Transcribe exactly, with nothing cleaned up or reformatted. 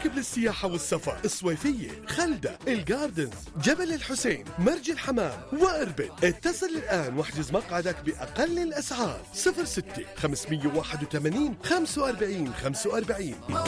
مراكب للسياحة والسفر، الصويفية، خلدة، الجاردنز، جبل الحسين، مرج الحمام وإربد. اتصل الآن واحجز مقعدك بأقل الأسعار. صفر ستة خمسمية وواحد وثمانين خمسة وأربعين خمسة وأربعين.